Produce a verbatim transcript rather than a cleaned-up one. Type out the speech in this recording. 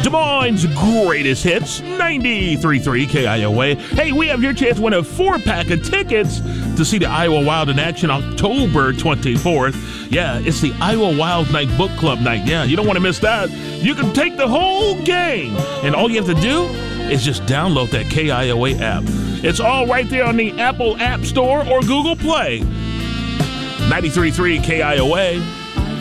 Des Moines' greatest hits, ninety-three point three K I O A. Hey, we have your chance to win a four-pack of tickets to see the Iowa Wild in action October twenty-fourth. Yeah, it's the Iowa Wild Night Book Club night. Yeah, you don't want to miss that. You can take the whole game, and all you have to do is just download that K I O A app. It's all right there on the Apple App Store or Google Play. ninety-three point three K I O A.